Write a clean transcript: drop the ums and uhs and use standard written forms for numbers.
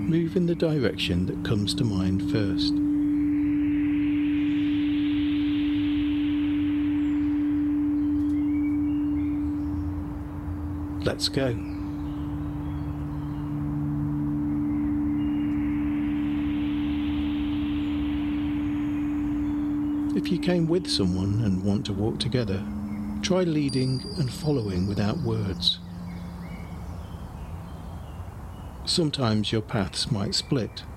move in the direction that comes to mind first. Let's go. If you came with someone and want to walk together, try leading and following without words. Sometimes your paths might split,